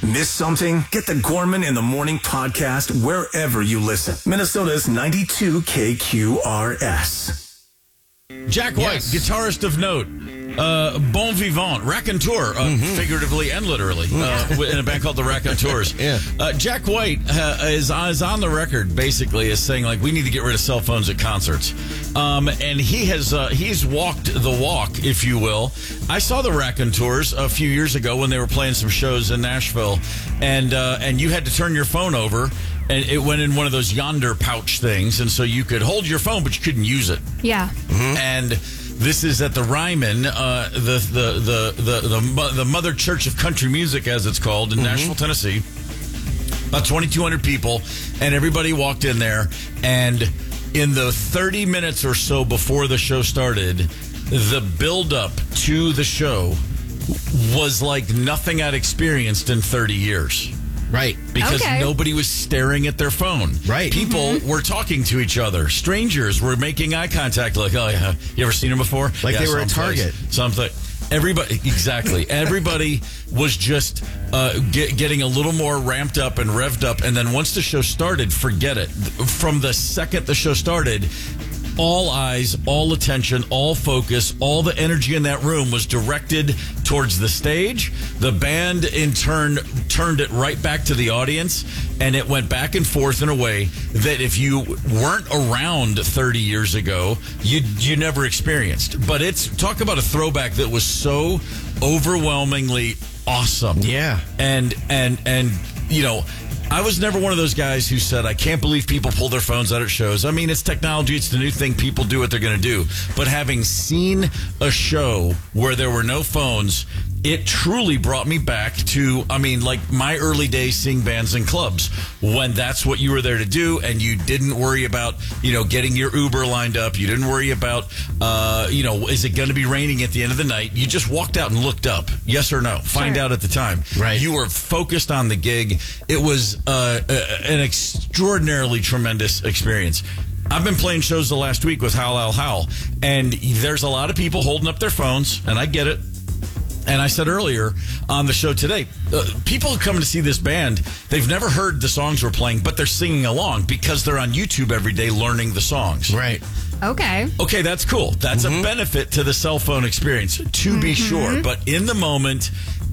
Miss something? Get the Gorman in the Morning podcast wherever you listen. Minnesota's 92 KQRS. Jack White, guitarist of note, bon vivant, raconteur, figuratively and literally, in a band called the Raconteurs. Jack White is on the record, basically, as saying, like, we need to get rid of cell phones at concerts. And he's walked the walk, if you will. I saw the Raconteurs a few years ago when they were playing some shows in Nashville, and you had to turn your phone over. And it went in one of those Yonder pouch things, and so you could hold your phone, but you couldn't use it. Yeah. And this is at the Ryman, the Mother Church of Country Music, as it's called, in Nashville, Tennessee. About 2,200 people, and everybody walked in there. And in the 30 minutes or so before the show started, the build-up to the show was like nothing I'd experienced in 30 years. Right. Because nobody was staring at their phone. Right. People were talking to each other. Strangers were making eye contact like, oh, yeah, you ever seen them before? Like yeah, they were at Target. Something. Everybody, exactly. Everybody was just getting a little more ramped up and revved up. And then once the show started, forget it. From the second the show started, all eyes, all attention, all focus, all the energy in that room was directed towards the stage. The band, in turn, turned it right back to the audience, and it went back and forth in a way that if you weren't around 30 years ago, you never experienced. But talk about a throwback that was so overwhelmingly awesome. Yeah. And you know, I was never one of those guys who said, I can't believe people pull their phones out at shows. I mean, it's technology. It's the new thing. People do what they're going to do. But having seen a show where there were no phones, it truly brought me back to, I mean, like my early days seeing bands in clubs, when that's what you were there to do, and you didn't worry about, you know, getting your Uber lined up. You didn't worry about, you know, is it going to be raining at the end of the night? You just walked out and looked up. Yes or no? Find out at the time. Right. You were focused on the gig. It was an extraordinarily tremendous experience. I've been playing shows the last week with Howl Owl Howl, and there's a lot of people holding up their phones, and I get it. And I said earlier on the show today, people who come to see this band, they've never heard the songs we're playing, but they're singing along because they're on YouTube every day learning the songs. Right. Okay, that's cool. That's a benefit to the cell phone experience, to be sure. But in the moment,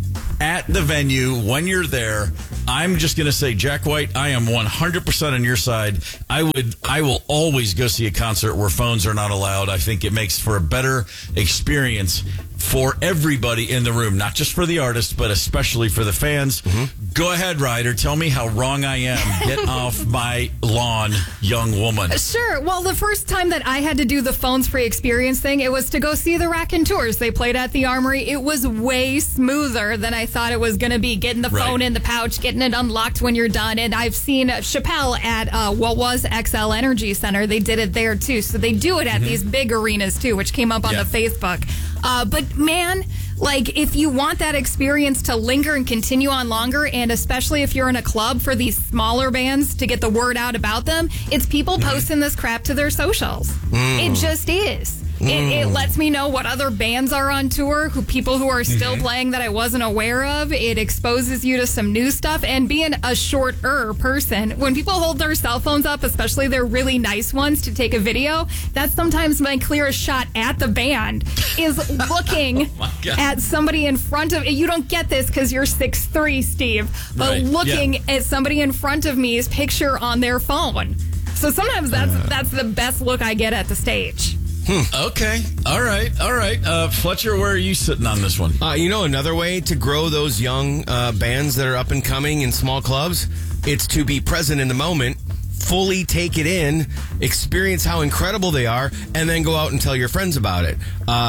at the venue, when you're there, I'm just going to say, Jack White, I am 100% on your side. I will always go see a concert where phones are not allowed. I think it makes for a better experience for everybody in the room, not just for the artist, but especially for the fans. Go ahead, Ryder. Tell me how wrong I am. Get off my lawn, young woman. Sure. Well, the first time that I had to do the phones-free experience thing, it was to go see the Raconteurs. They played at the Armory. It was way smoother than I thought it was going to be. Getting the phone in the pouch, getting it unlocked when you're done. And I've seen Chappelle at what was XL Energy Center. They did it there, too. So they do it at these big arenas, too, which came up on the Facebook. But, man, like, if you want that experience to linger and continue on longer, and especially if you're in a club for these smaller bands to get the word out about them, it's people posting this crap to their socials. It just is. It lets me know what other bands are on tour, people who are still playing that I wasn't aware of. It exposes you to some new stuff. And being a shorter person, when people hold their cell phones up, especially their really nice ones, to take a video, that's sometimes my clearest shot at the band, is looking at somebody in front of you. Don't get this because you're 6'3", Steve, but looking at somebody in front of me's picture on their phone. So sometimes that's the best look I get at the stage. Okay. All right. Fletcher, where are you sitting on this one? You know, another way to grow those young bands that are up and coming in small clubs, it's to be present in the moment, fully take it in, experience how incredible they are, and then go out and tell your friends about it.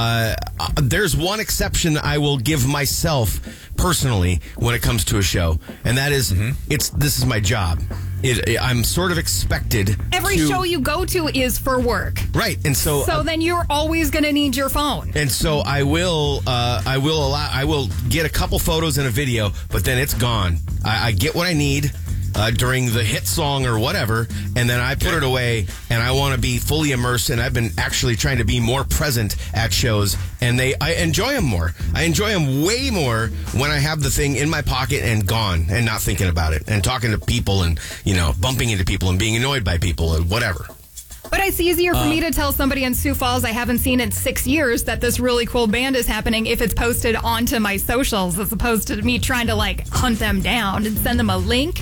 There's one exception I will give myself personally when it comes to a show, and that is this is my job. I'm sort of expected. Every show you go to is for work, right? And so then you're always going to need your phone. And so I will get a couple photos and a video, but then it's gone. I get what I need. during the hit song or whatever, and then I put it away, and I want to be fully immersed, and I've been actually trying to be more present at shows, and I enjoy them more. I enjoy them way more when I have the thing in my pocket and gone and not thinking about it and talking to people and, bumping into people and being annoyed by people and whatever. But it's easier for me to tell somebody in Sioux Falls I haven't seen in 6 years that this really cool band is happening if it's posted onto my socials as opposed to me trying to hunt them down and send them a link.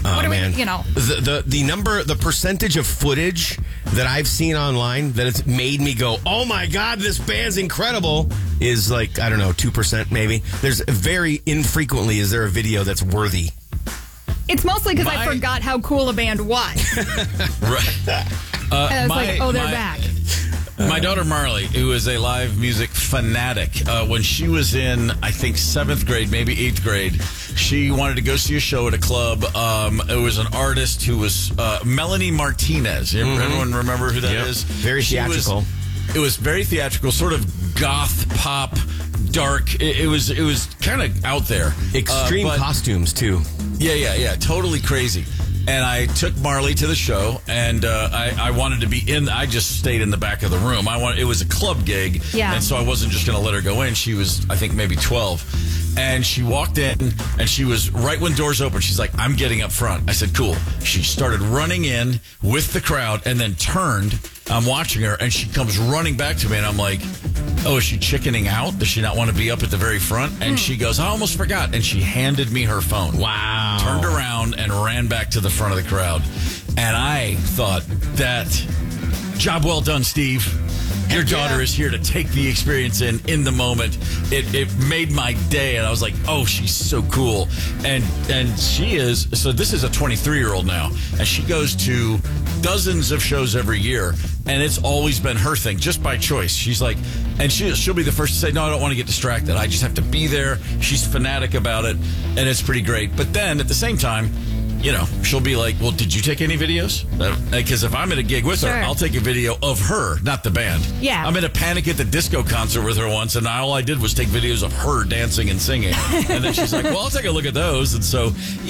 The percentage of footage that I've seen online that it's made me go, oh my God, this band's incredible is 2% maybe. There's very infrequently is there a video that's worthy. It's mostly because I forgot how cool a band was. Right. And I was they're back. My daughter Marley, who is a live music fanatic, when she was in, I think, 7th grade, maybe 8th grade, she wanted to go see a show at a club. It was an artist who was Melanie Martinez. Everyone remember who that is? Very theatrical. It was very theatrical, sort of goth pop, dark. It was kind of out there. Extreme costumes, too. Yeah. Totally crazy. And I took Marley to the show, and I wanted to be in. I just stayed in the back of the room. It was a club gig, and so I wasn't just going to let her go in. She was, I think, maybe 12. And she walked in, and she was right when doors opened. She's like, I'm getting up front. I said, cool. She started running in with the crowd and then turned. I'm watching her, and she comes running back to me, and I'm like, oh, is she chickening out? Does she not want to be up at the very front? And she goes, I almost forgot. And she handed me her phone. Wow. Turned around and ran back to the front of the crowd. And I thought, that job well done, Steve. Your daughter is here to take the experience in the moment. It made my day, and I was like, oh, she's so cool. And she is, so this is a 23-year-old now, and she goes to dozens of shows every year, and it's always been her thing, just by choice. She's like, and she'll be the first to say, no, I don't want to get distracted. I just have to be there. She's fanatic about it, and it's pretty great. But then, at the same time, she'll be like, well, did you take any videos? Because if I'm at a gig with her, I'll take a video of her, not the band. Yeah. I'm in a Panic at the Disco concert with her once, and all I did was take videos of her dancing and singing. And then she's like, well, I'll take a look at those. And so,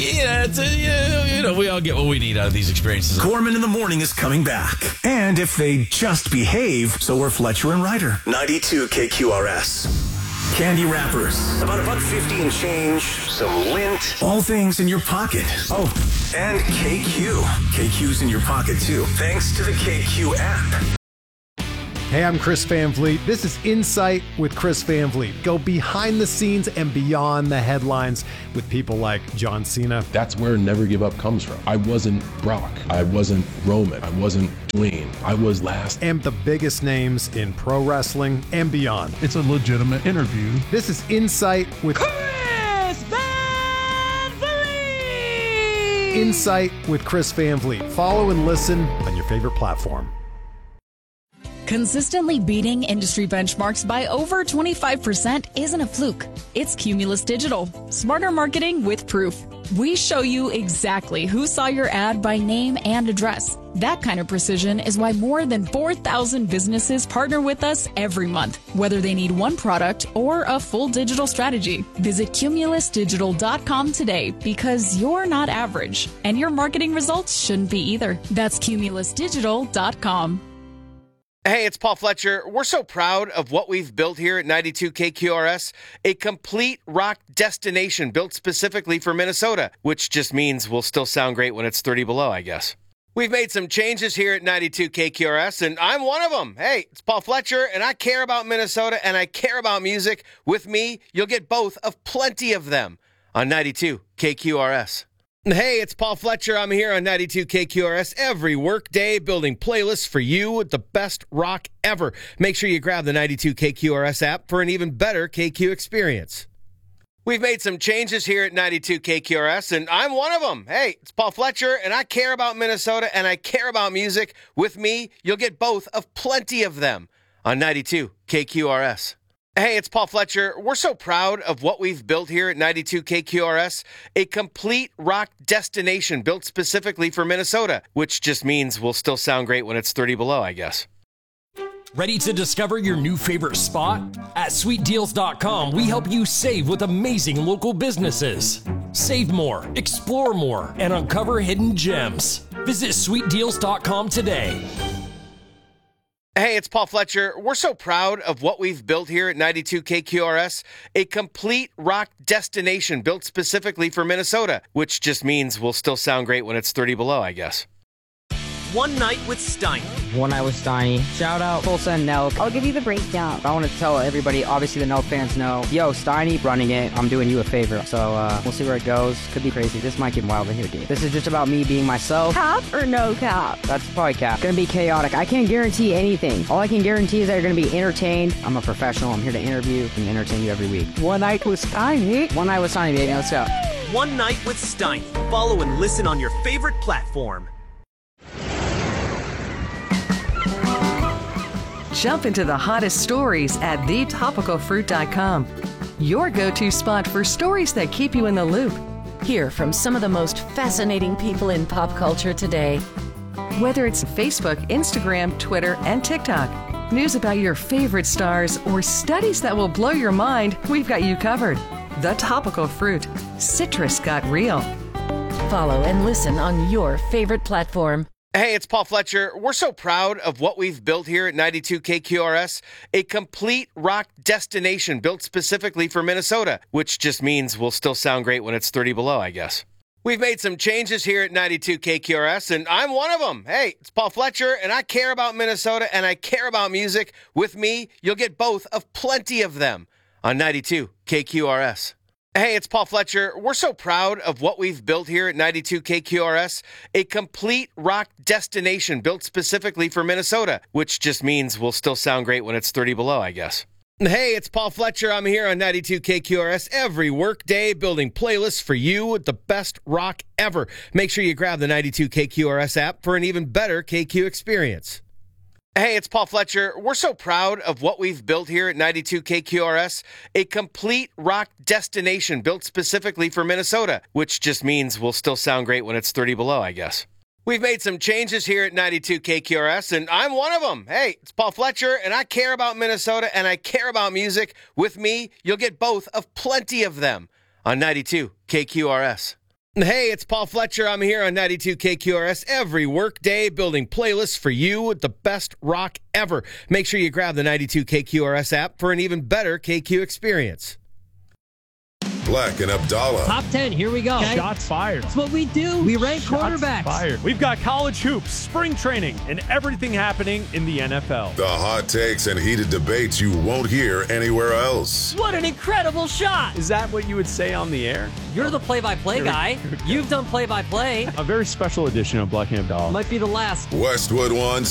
we all get what we need out of these experiences. Corman in the Morning is coming back. And if they just behave, so are Fletcher and Ryder. 92 KQRS. Candy wrappers, about $1.50 and change, some lint, all things in your pocket. Oh, and KQ. KQ's in your pocket, too, thanks to the KQ app. Hey, I'm Chris Van Vliet. This is Insight with Chris Van Vliet. Go behind the scenes and beyond the headlines with people like John Cena. That's where Never Give Up comes from. I wasn't Brock. I wasn't Roman. I wasn't Dwayne. I was last. And the biggest names in pro wrestling and beyond. It's a legitimate interview. This is Insight with Chris Van Vliet. Insight with Chris Van Vliet. Follow and listen on your favorite platform. Consistently beating industry benchmarks by over 25% isn't a fluke. It's Cumulus Digital. Smarter marketing with proof. We show you exactly who saw your ad by name and address. That kind of precision is why more than 4,000 businesses partner with us every month, whether they need one product or a full digital strategy. Visit cumulusdigital.com today because you're not average, and your marketing results shouldn't be either. That's cumulusdigital.com. Hey, it's Paul Fletcher. We're so proud of what we've built here at 92 KQRS, a complete rock destination built specifically for Minnesota, which just means we'll still sound great when it's 30 below, I guess. We've made some changes here at 92 KQRS, and I'm one of them. Hey, it's Paul Fletcher, and I care about Minnesota, and I care about music. With me, you'll get both of plenty of them on 92 KQRS. Hey, it's Paul Fletcher. I'm here on 92 KQRS every workday building playlists for you with the best rock ever. Make sure you grab the 92 KQRS app for an even better KQ experience. We've made some changes here at 92 KQRS, and I'm one of them. Hey, it's Paul Fletcher, and I care about Minnesota, and I care about music. With me, you'll get both of plenty of them on 92 KQRS. Hey, it's Paul Fletcher. We're so proud of what we've built here at 92 KQRS, a complete rock destination built specifically for Minnesota, which just means we'll still sound great when it's 30 below, I guess. Ready to discover your new favorite spot? At sweetdeals.com, we help you save with amazing local businesses. Save more, explore more, and uncover hidden gems. Visit sweetdeals.com today. Hey, it's Paul Fletcher. We're so proud of what we've built here at 92 KQRS, a complete rock destination built specifically for Minnesota, which just means we'll still sound great when it's 30 below, I guess. One Night with Steiny. One Night with Steiny. Shout out Tulsa and Nelk. I'll give you the breakdown. I want to tell everybody, obviously the Nelk fans know, yo, Steiny running it. I'm doing you a favor. So we'll see where it goes. Could be crazy. This might get wild in here, dude. This is just about me being myself. Cap or no cap? That's probably cap. Gonna be chaotic. I can't guarantee anything. All I can guarantee is that you're gonna be entertained. I'm a professional. I'm here to interview and entertain you every week. One Night with Steiny. One Night with Steiny, baby. Let's go. One Night with Steiny. Follow and listen on your favorite platform. Jump into the hottest stories at thetopicalfruit.com. Your go-to spot for stories that keep you in the loop. Hear from some of the most fascinating people in pop culture today. Whether it's Facebook, Instagram, Twitter, and TikTok, news about your favorite stars, or studies that will blow your mind, we've got you covered. The Topical Fruit. Citrus got real. Follow and listen on your favorite platform. Hey, it's Paul Fletcher. We're so proud of what we've built here at 92 KQRS, a complete rock destination built specifically for Minnesota, which just means we'll still sound great when it's 30 below, I guess. We've made some changes here at 92 KQRS, and I'm one of them. Hey, it's Paul Fletcher, and I care about Minnesota, and I care about music. With me, you'll get both of plenty of them on 92 KQRS. Hey, it's Paul Fletcher. We're so proud of what we've built here at 92 KQRS, a complete rock destination built specifically for Minnesota, which just means we'll still sound great when it's 30 below, I guess. Hey, it's Paul Fletcher. I'm here on 92 KQRS every workday building playlists for you with the best rock ever. Make sure you grab the 92 KQRS app for an even better KQ experience. Hey, it's Paul Fletcher. We're so proud of what we've built here at 92 KQRS, a complete rock destination built specifically for Minnesota, which just means we'll still sound great when it's 30 below, I guess. We've made some changes here at 92 KQRS, and I'm one of them. Hey, it's Paul Fletcher, and I care about Minnesota, and I care about music. With me, you'll get both of plenty of them on 92 KQRS. Hey, it's Paul Fletcher. I'm here on 92 KQRS every workday building playlists for you with the best rock ever. Make sure you grab the 92 KQRS app for an even better KQ experience. Black and Abdallah. Top 10, here we go. Okay. Shots fired. That's what we do. We rank quarterbacks. Fired. We've got college hoops, spring training, and everything happening in the NFL. The hot takes and heated debates you won't hear anywhere else. What an incredible shot. Is that what you would say on the air? You're the play-by-play guy. You've done play-by-play. A very special edition of Black and Abdallah. Might be the last. Westwood One